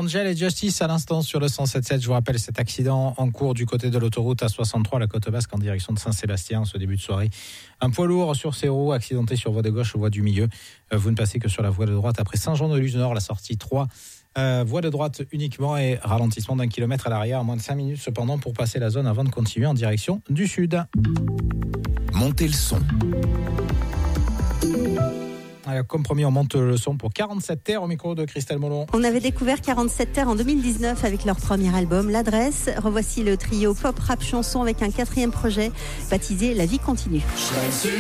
Angel et Justice à l'instant sur le 107.7. Je vous rappelle cet accident en cours du côté de l'autoroute A63, la côte basque en direction de Saint-Sébastien, ce début de soirée. Un poids lourd sur ses roues, accidenté sur voie de gauche, voie du milieu. Vous ne passez que sur la voie de droite après Saint-Jean-de-Luz-Nord, la sortie 3. Voie de droite uniquement et ralentissement d'1 kilomètre à l'arrière, à moins de 5 minutes cependant pour passer la zone avant de continuer en direction du sud. Montez le son. Comme promis, on monte le son pour 47 Terres au micro de Christelle Molon. On avait découvert 47 Terres en 2019 avec leur premier album, L'Adresse. Revoici le trio pop rap chanson avec un 4e projet baptisé La Vie Continue.